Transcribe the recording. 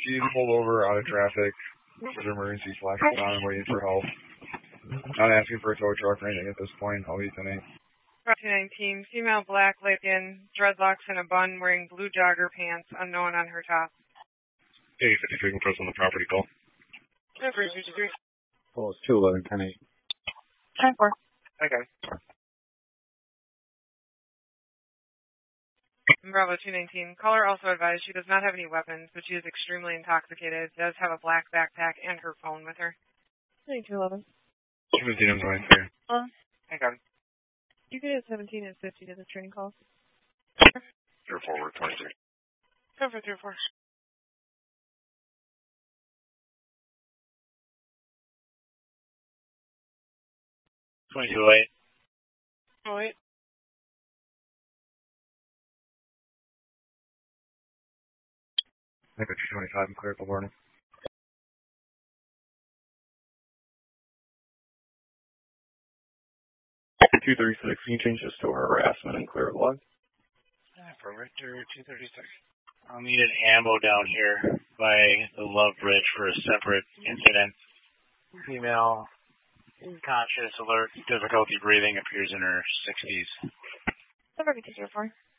She's pulled over out of traffic. There's emergency flashing on and waiting for help. Not asking for a tow truck or anything at this point. I'll be 10-8. 19, female black, light skin, dreadlocks in a bun, wearing blue jogger pants, unknown on her top. Hey, 53 can press on the property call. 333. Oh, it's 211, 10-8. 10-4. Okay. Bravo 219. Caller also advised she does not have any weapons, but she is extremely intoxicated, does have a black backpack and her phone with her. 211. 17, I'm going for you. Okay. You could hit 17 and 50 to the training call. 0 forward, 23. Go for 3-4. Oh, wait. I got 225 and clear up the warning. 236, can you change this to harassment and clear the log? For Richter 236. I'll need an ammo down here by the Love Bridge for a separate incident. Female, unconscious, alert, difficulty breathing, appears in her 60s. 204.